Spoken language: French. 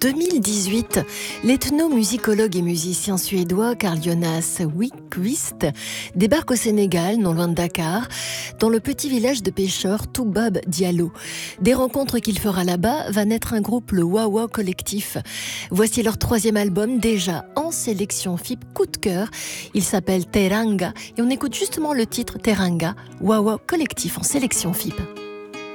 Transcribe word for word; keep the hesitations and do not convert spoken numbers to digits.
deux mille dix-huit, l'ethnomusicologue et musicien suédois Carl Jonas Wickquist débarque au Sénégal, non loin de Dakar, dans le petit village de pêcheurs Toubab Diallo. Des rencontres qu'il fera là-bas va naître un groupe, le Wawa Collectif. Voici leur troisième album, déjà en sélection F I P coup de cœur. Il s'appelle Teranga et on écoute justement le titre Teranga, Wawa Collectif en sélection F I P.